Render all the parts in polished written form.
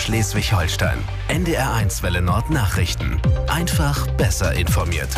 Schleswig-Holstein. NDR1 Welle Nord Nachrichten. Einfach besser informiert.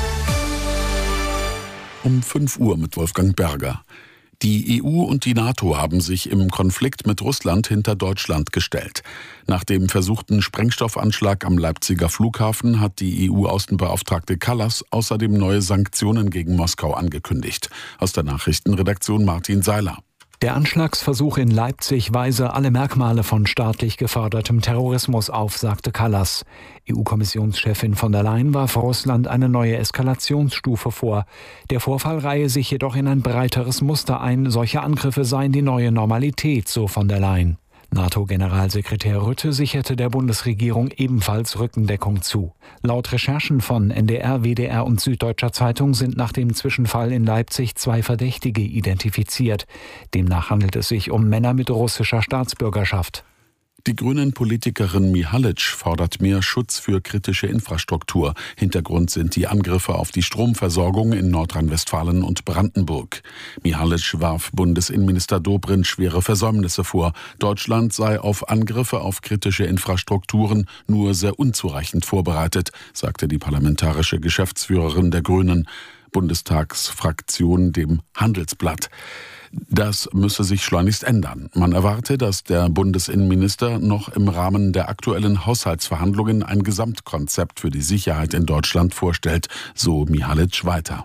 Um 5 Uhr mit Wolfgang Berger. Die EU und die NATO haben sich im Konflikt mit Russland hinter Deutschland gestellt. Nach dem versuchten Sprengstoffanschlag am Leipziger Flughafen hat die EU-Außenbeauftragte Kallas außerdem neue Sanktionen gegen Moskau angekündigt. Aus der Nachrichtenredaktion Martin Seiler. Der Anschlagsversuch in Leipzig weise alle Merkmale von staatlich gefördertem Terrorismus auf, sagte Kallas. EU-Kommissionschefin von der Leyen warf Russland eine neue Eskalationsstufe vor. Der Vorfall reihe sich jedoch in ein breiteres Muster ein. Solche Angriffe seien die neue Normalität, so von der Leyen. NATO-Generalsekretär Rutte sicherte der Bundesregierung ebenfalls Rückendeckung zu. Laut Recherchen von NDR, WDR und Süddeutscher Zeitung sind nach dem Zwischenfall in Leipzig 2 Verdächtige identifiziert. Demnach handelt es sich um Männer mit russischer Staatsbürgerschaft. Die Grünen-Politikerin Mihalic fordert mehr Schutz für kritische Infrastruktur. Hintergrund sind die Angriffe auf die Stromversorgung in Nordrhein-Westfalen und Brandenburg. Mihalic warf Bundesinnenminister Dobrindt schwere Versäumnisse vor. Deutschland sei auf Angriffe auf kritische Infrastrukturen nur sehr unzureichend vorbereitet, sagte die parlamentarische Geschäftsführerin der Grünen Bundestagsfraktion dem Handelsblatt. Das müsse sich schleunigst ändern. Man erwarte, dass der Bundesinnenminister noch im Rahmen der aktuellen Haushaltsverhandlungen ein Gesamtkonzept für die Sicherheit in Deutschland vorstellt, so Mihalic weiter.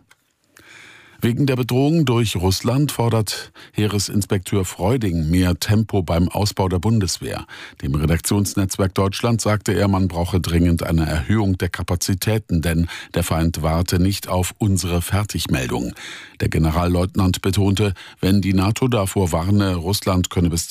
Wegen der Bedrohung durch Russland fordert Heeresinspekteur Freuding mehr Tempo beim Ausbau der Bundeswehr. Dem Redaktionsnetzwerk Deutschland sagte er, man brauche dringend eine Erhöhung der Kapazitäten, denn der Feind warte nicht auf unsere Fertigmeldung. Der Generalleutnant betonte, wenn die NATO davor warne, Russland könne bis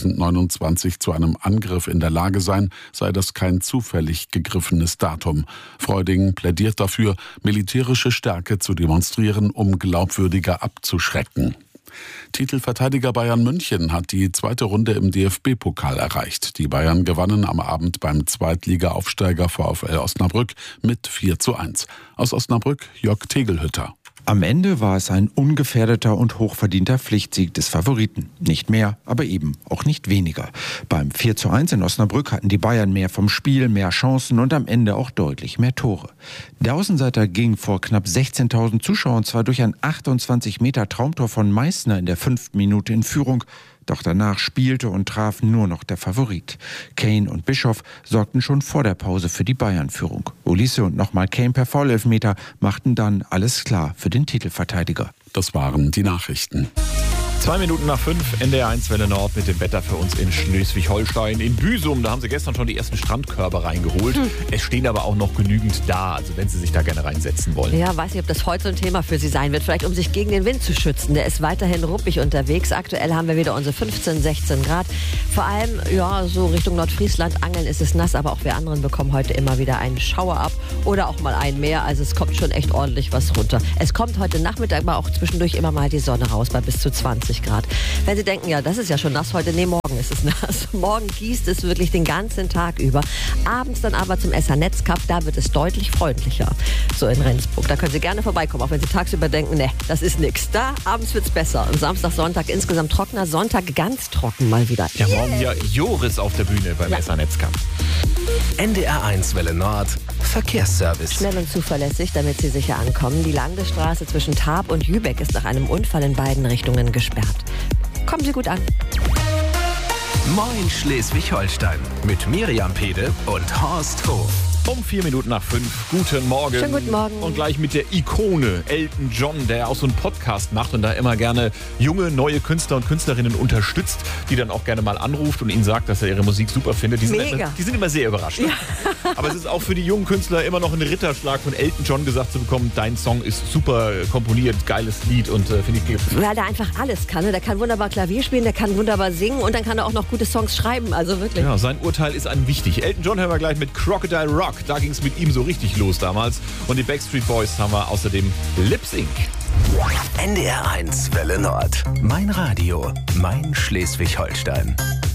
2029 zu einem Angriff in der Lage sein, sei das kein zufällig gegriffenes Datum. Freuding plädiert dafür, militärische Stärke zu demonstrieren, um glaubwürdiger abzuschrecken. Titelverteidiger Bayern München hat die 2. Runde im DFB-Pokal erreicht. Die Bayern gewannen am Abend beim Zweitliga-Aufsteiger VfL Osnabrück mit 4:1. Aus Osnabrück Jörg Tegelhütter. Am Ende war es ein ungefährdeter und hochverdienter Pflichtsieg des Favoriten. Nicht mehr, aber eben auch nicht weniger. Beim 4:1 in Osnabrück hatten die Bayern mehr vom Spiel, mehr Chancen und am Ende auch deutlich mehr Tore. Der Außenseiter ging vor knapp 16.000 Zuschauern zwar durch ein 28 Meter Traumtor von Meißner in der 5. Minute in Führung, doch danach spielte und traf nur noch der Favorit. Kane und Bischoff sorgten schon vor der Pause für die Bayern-Führung. Ulisse und nochmal Kane per Foulelfmeter machten dann alles klar für den Titelverteidiger. Das waren die Nachrichten. 2 Minuten nach 5, NDR1 Welle Nord mit dem Wetter für uns in Schleswig-Holstein. In Büsum, da haben sie gestern schon die ersten Strandkörbe reingeholt. Es stehen aber auch noch genügend da, also wenn Sie sich da gerne reinsetzen wollen. Ja, weiß nicht, ob das heute so ein Thema für Sie sein wird. Vielleicht um sich gegen den Wind zu schützen. Der ist weiterhin ruppig unterwegs. Aktuell haben wir wieder unsere 15, 16 Grad. Vor allem, ja, so Richtung Nordfriesland angeln ist es nass, aber auch wir anderen bekommen heute immer wieder einen Schauer ab oder auch mal einen mehr. Also es kommt schon echt ordentlich was runter. Es kommt heute Nachmittag aber auch zwischendurch immer mal die Sonne raus bei bis zu 20 Grad. Wenn Sie denken, ja, das ist ja schon nass heute, nee, morgen ist es nass. Morgen gießt es wirklich den ganzen Tag über. Abends dann aber zum Esser-Netz-Cup, da wird es deutlich freundlicher. So in Rendsburg. Da können Sie gerne vorbeikommen, auch wenn Sie tagsüber denken, nee, das ist nix. Da abends wird's besser. Und Samstag, Sonntag insgesamt trockener, Sonntag ganz trocken mal wieder. Ja, morgen ja Joris auf der Bühne beim Esser-Netz-Cup. NDR1 Welle Nord Verkehrsservice. Schnell und zuverlässig, damit Sie sicher ankommen. Die Landesstraße zwischen Tarp und Jübeck ist nach einem Unfall in beiden Richtungen gesperrt. Kommen Sie gut an. Moin Schleswig-Holstein mit Miriam Pede und Horst Hof. Um 4 Minuten nach 5. Guten Morgen. Schönen guten Morgen. Und gleich mit der Ikone Elton John, der auch so einen Podcast macht und da immer gerne junge, neue Künstler und Künstlerinnen unterstützt, die dann auch gerne mal anruft und ihnen sagt, dass er ihre Musik super findet. Die sind immer sehr überrascht. Ja. Aber es ist auch für die jungen Künstler immer noch ein Ritterschlag, von Elton John gesagt zu bekommen, dein Song ist super komponiert, geiles Lied und finde ich... Weil der einfach alles kann. Ne? Der kann wunderbar Klavier spielen, der kann wunderbar singen und dann kann er auch noch gute Songs schreiben. Also wirklich. Ja, sein Urteil ist einem wichtig. Elton John hören wir gleich mit Crocodile Rock. Da ging es mit ihm so richtig los damals. Und die Backstreet Boys haben wir außerdem Lip Sync. NDR1 Welle Nord. Mein Radio. Mein Schleswig-Holstein.